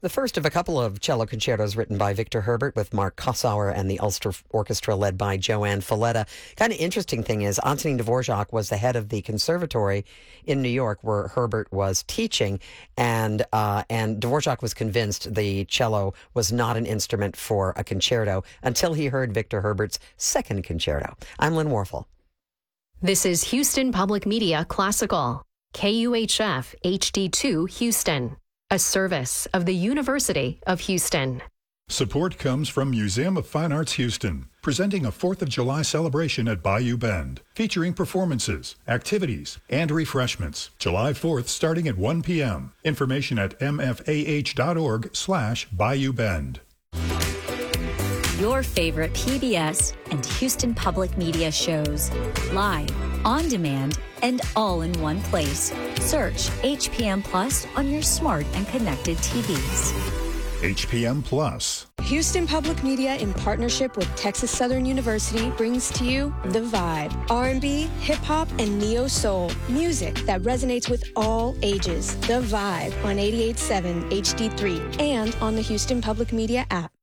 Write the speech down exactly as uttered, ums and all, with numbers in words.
The first of a couple of cello concertos written by Victor Herbert with Mark Kossauer and the Ulster Orchestra led by Joanne Falletta. Kind of interesting thing is Antonin Dvorak was the head of the conservatory in New York where Herbert was teaching, and uh, and Dvorak was convinced the cello was not an instrument for a concerto until he heard Victor Herbert's second concerto. I'm Lynn Warfel. This is Houston Public Media Classical, K U H F H D two Houston, a service of the University of Houston. Support comes from Museum of Fine Arts Houston, presenting a fourth of July celebration at Bayou Bend, featuring performances, activities, and refreshments. July fourth starting at one p.m. Information at m f a h dot org slash Bayou Bend. Your favorite P B S and Houston Public Media shows, live, on demand, and all in one place. Search H P M Plus on your smart and connected T Vs. H P M Plus. Houston Public Media, in partnership with Texas Southern University, brings to you The Vibe. R and B, hip-hop, and neo-soul. Music that resonates with all ages. The Vibe on eighty-eight point seven H D three and on the Houston Public Media app.